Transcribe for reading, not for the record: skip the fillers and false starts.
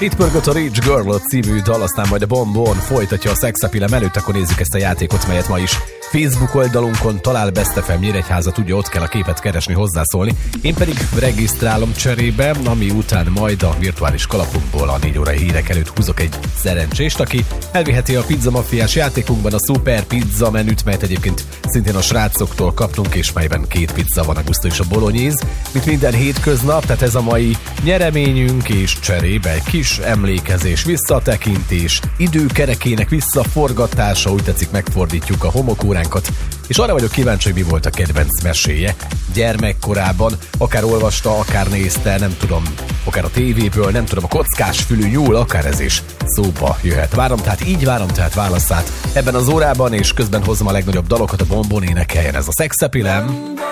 Itt pörgött a Rich Girl című dal, aztán majd a Bombon folytatja a Sex Appeal előtt, akkor nézzük ezt a játékot, melyet ma is Facebook oldalunkon talál Best FM Nyíregyháza, tudja, ott kell a képet keresni, hozzászólni. Én pedig regisztrálom cserébe, ami után majd a virtuális kalapunkból a 4 órai hírek előtt húzok egy szerencsést, aki elviheti a Pizza Mafiás játékunkban a Super Pizza menüt, melyet egyébként szintén a srácoktól kaptunk, és melyben 2 pizza van, a gusztó és a bolognese, mint minden hétköznap, tehát ez a mai nyereményünk, és cserébe egy kis emlékezés, visszatekintés, időkerekének visszaforgatása, úgy tetszik, megfordítjuk a homokóránkat, és arra vagyok kíváncsi, hogy mi volt a kedvenc meséje gyermekkorában, akár olvasta, akár nézte, nem tudom, akár a tévéből, nem tudom, a kockás fülű nyúl, akár ez is szóba jöhet. Várom tehát válaszát ebben az órában, és közben hozom a legnagyobb dalokat, a Bombon énekeljen, ez a Sex Appeal.